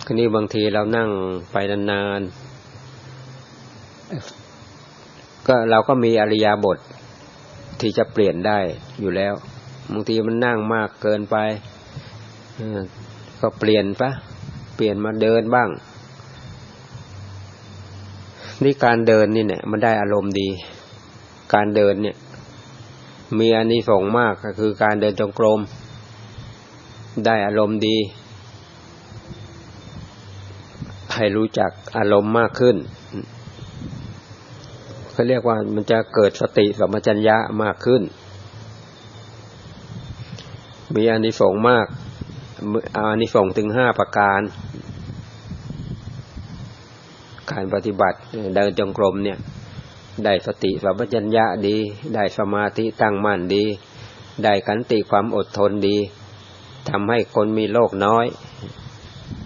คราวนี้บางทีเรานั่งไปนานๆก็เราก็มีอริยบทที่จะเปลี่ยนได้อยู่แล้วบางทีมันนั่งมากเกินไปก็เปลี่ยนมาเดินบ้างนี่การเดินนี่เนี่ยมันได้อารมณ์ดีการเดินเนี่ยมีอานิสงส์มากก็คือการเดินจงกรมได้อารมณ์ดีให้รู้จักอารมณ์มากขึ้นเขาเรียกว่ามันจะเกิดสติสัมปชัญญะมากขึ้นมีอานิสงส์มากอานิสงส์ถึง5ประการการปฏิบัติเดินจงกรมเนี่ยได้สติสัมปชัญญะดีได้สมาธิตั้งมั่นดีได้ขันติความอดทนดีทำให้คนมีโลภน้อย